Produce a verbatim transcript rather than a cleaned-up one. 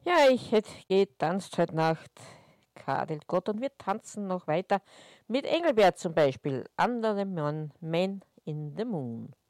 Ja, ich hätte getanzt heute Nacht, kadelt Gott, und wir tanzen noch weiter mit Engelbert zum Beispiel. Under the Moon, Man in the Moon.